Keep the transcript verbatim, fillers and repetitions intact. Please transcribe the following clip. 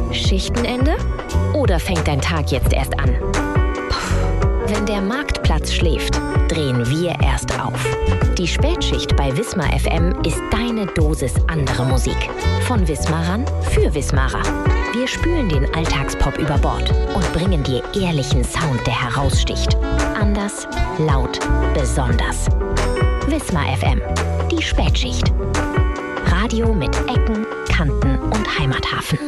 Schichtenende? Oder fängt dein Tag jetzt erst an? Puh, wenn der Marktplatz schläft, drehen wir erst auf. Die Spätschicht bei Wismar F M ist deine Dosis andere Musik. Von Wismarern für Wismarer. Wir spülen den Alltagspop über Bord und bringen dir ehrlichen Sound, der heraussticht. Anders, laut, besonders. Wismar F M, die Spätschicht. Radio mit Ecken, Kanten und Heimathafen.